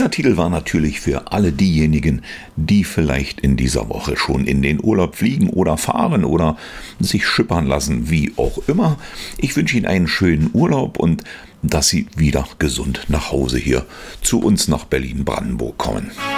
Dieser Titel war natürlich für alle diejenigen, die vielleicht in dieser Woche schon in den Urlaub fliegen oder fahren oder sich schippern lassen, wie auch immer. Ich wünsche Ihnen einen schönen Urlaub und dass Sie wieder gesund nach Hause hier zu uns nach Berlin-Brandenburg kommen.